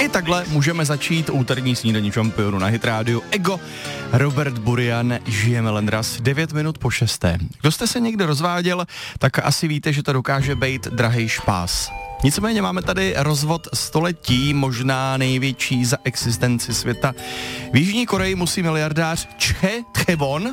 I takhle můžeme začít úterní snídaní šampionu na Hit Radio. Ego, Robert Burian, žijeme Lendras, 9 minut po 6. Kdo jste se někde rozváděl, tak asi víte, že to dokáže být drahej špás. Nicméně máme tady rozvod století, možná největší za existenci světa. V Jižní Koreji musí miliardář Choi Tae-won,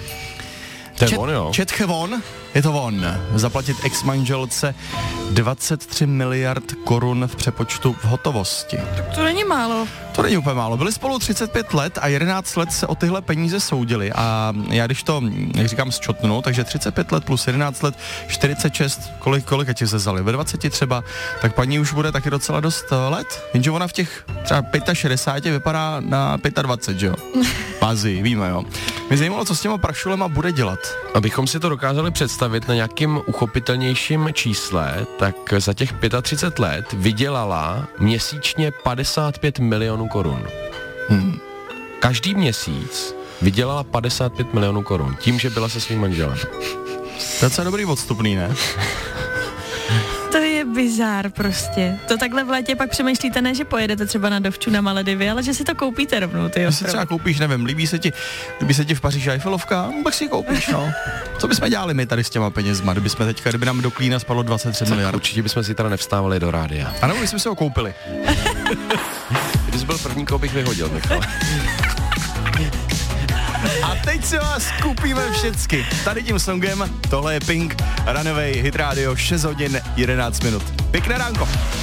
je to on, zaplatit ex-manželce 23 miliard korun v přepočtu v hotovosti. Tak to není málo. To není úplně málo. Byli spolu 35 let a 11 let se o tyhle peníze soudili. A já když to, jak říkám, zčotnu, takže 35 let plus 11 let, 46, kolika ti se vzali? Ve 20 třeba, tak paní už bude taky docela dost let. Jenže ona v těch třeba 65 vypadá na 25, že jo? Pazí, víme, jo. Mě zajímalo, co s těma prašulema bude dělat. Abychom si to dokázali představit na nějakým uchopitelnějším čísle, tak za těch 35 let vydělala měsíčně 55 milionů korun. Každý měsíc vydělala 55 milionů korun tím, že byla se svým manželem. To je docela dobrý odstupný, ne? To je bizár prostě. To takhle v létě pak přemýšlíte, ne, že pojedete třeba na dovču na Maledivy, ale že si to koupíte rovnou, ty. Když si třeba koupíš, nevím, líbí se ti v Paříži Eiffelovka, tak si ji koupíš, no. Co bychom dělali my tady s těma penězma, kdyby nám do klína spadlo 23 miliard? Určitě bychom si teda nevstávali do rádia. Ano, my jsme si ho koupili. Když byl první, koho bych vyhodil, Michal. A teď se vás kupíme všecky. Tady tím songem, tohle je Pink, Runaway, Hit Radio, 6 hodin, 11 minut. Pěkné ránko.